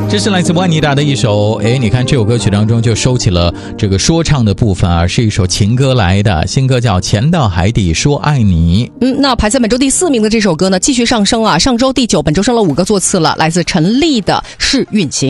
这是来自万妮达的一首，你看这首歌曲当中就收起了这个说唱的部分啊，是一首情歌来的，新歌叫《潜到海底说爱你》。 那排在本周第4名的这首歌呢，继续上升啊，上周第9，本周升了5个座次了，来自陈粒的《是运行》。